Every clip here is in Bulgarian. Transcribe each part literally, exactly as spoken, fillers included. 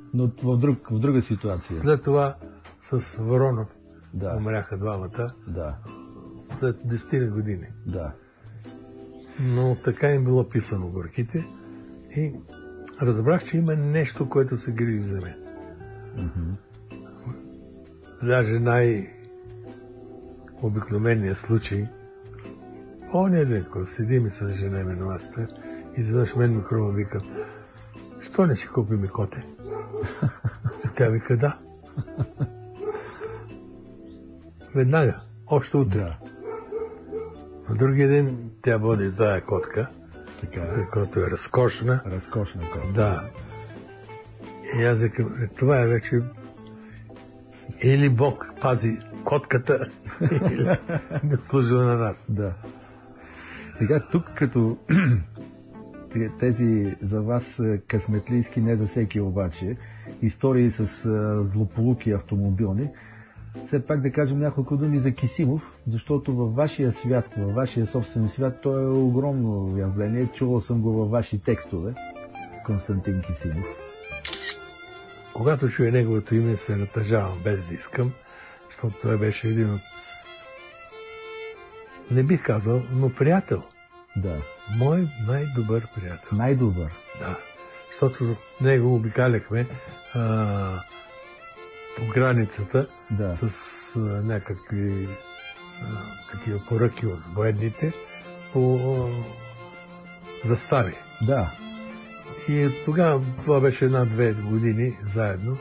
Но в, друг, в друга ситуация. След това с Воронов да. умряха двамата. Да. След десет години. Да. Но така им било писано горките и разбрах, че има нещо, което се грижи за мен. Mm-hmm. Даже най-обикновеният случай, оня ден, когато седим и с жена ми на масата, изведнъж мен ми хрума, викам, що не си купим коте? Тя вика, да. Веднага, още утре. Да. На другия ден тя води тая котка, така, която е разкошна. Разкошна котка. Да. И аз викам, това е вече или Бог пази котката, или не служила на нас. Да. Сега тук като тези за вас късметлийски, не за всеки обаче, истории с злополуки автомобилни, все пак да кажем няколко думи за Кисимов, защото във вашия свят, във вашия собствен свят, той е огромно явление. Чувал съм го във ваши текстове. Константин Кисимов. Когато чуя неговото име, се натъжавам без да искам, защото той беше един от... Не бих казал, но приятел. Да. Мой най-добър приятел. Най-добър? Да. Защото с него обикаляхме а, по границата да. с а, някакви а, такива поръки от военните по а, застави. Да. И тогава това беше една-две години заедно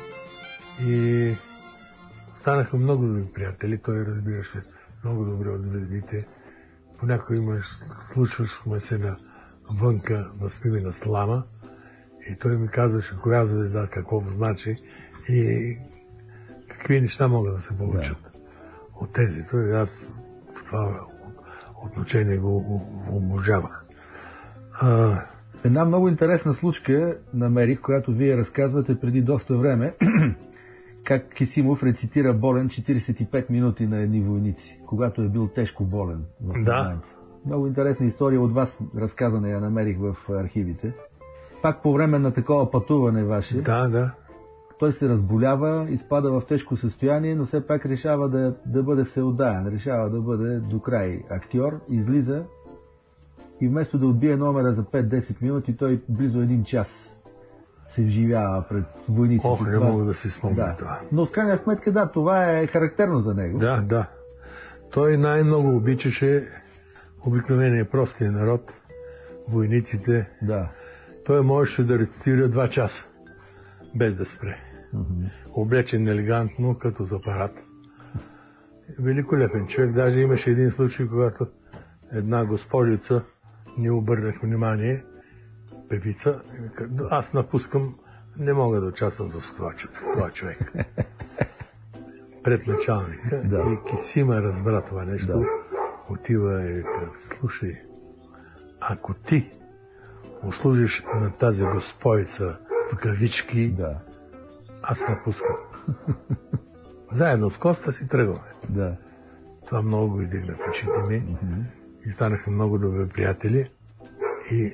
и станаха много добри приятели. Той разбираше много добре от звездите. Понякога имаш, случвахме се на вънка да спиме на слама и той ми казваше коя звезда, какво значи и какви неща могат да се получат да. От тези. Той аз в това отношение го обожавах. А, Една много интересна случка намерих, която вие разказвате преди доста време, как Кисимов рецитира болен четиридесет и пет минути на едни войници, когато е бил тежко болен. В да. Много интересна история от вас разказана, я намерих в архивите. Пак по време на такова пътуване ваше, да, да. той се разболява, изпада в тежко състояние, но все пак решава да, да бъде всеотдаен, решава да бъде до край актьор, излиза и вместо да отбие номера за пет-десет минути, той близо един час се вживява пред войниците. Ох, не мога да си спомня да. това. Но с крайна сметка, да, това е характерно за него. Да, да. Той най-много обичаше обикновения простия народ, войниците. Да. Той можеше да рецитира два часа, без да спре. Mm-hmm. Облечен елегантно, като за парад. Великолепен човек. Даже имаше един случай, когато една госпожица ни обърнах внимание, певица, аз напускам, не мога да участвам в това, това човек. Пред началника. Да. И Кисима разбра това нещо. Да. Отива и казва, слушай, ако ти услужиш на тази госпойца в кавички, да. аз напускам. Заедно с Коста си тръгваме. Да. Това много го издигна в очите ми. Mm-hmm. И станаха много добри приятели. И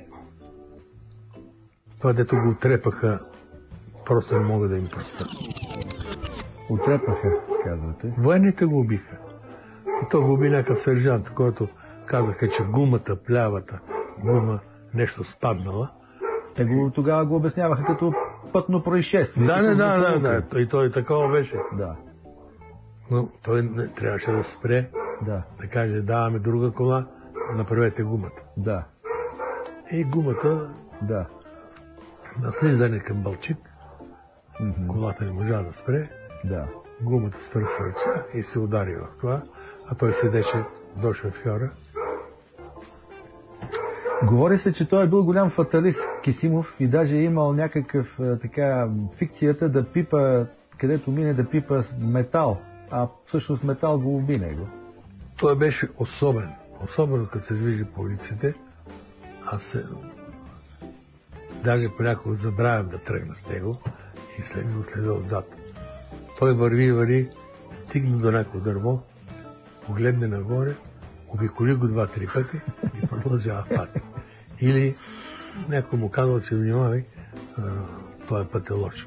това, дето го отрепаха, просто не мога да им простя. Отрепаха, казвате? Военните го убиха. И то го уби някакъв сержант, който казаха, че гумата, плявата гума, нещо спаднала. Те го, тогава го обясняваха като пътно происшествие. Да, не, да, да, да, да. И той такова беше. Да. Но той не трябваше да спре, да, да каже, даваме друга кола, направете гумата. Да. И гумата, да. на слизане към Балчик, mm-hmm. колата не можа да спре, да. гумата стърса ръча и се удари в това, а той седеше до шофьора. Говори се, че той е бил голям фаталист, Кисимов, и даже е имал някакъв така фикцията да пипа, където мине да пипа метал, а всъщност метал го уби него. Той беше особен. Особено като се движи по улиците, аз се... даже понякога забравям да тръгна с него и след го следа отзад. Той върви, върви, стигна до някакво дърво, погледне нагоре, обиколи го два-три пъти и продължава пак. Или някой му казва, че внимавай, този път е лош.